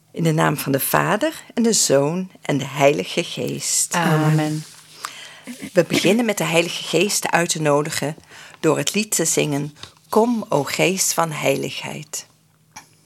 In de naam van de Vader en de Zoon en de Heilige Geest. Amen. We beginnen met de Heilige Geest uit te nodigen door het lied te zingen: Kom, o Geest van heiligheid.